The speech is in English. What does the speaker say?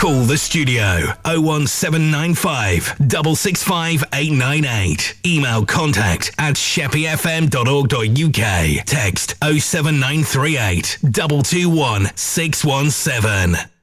Call the studio 01795 665 898. Email contact@sheppeyfm.org.uk. Text 07938 221 617.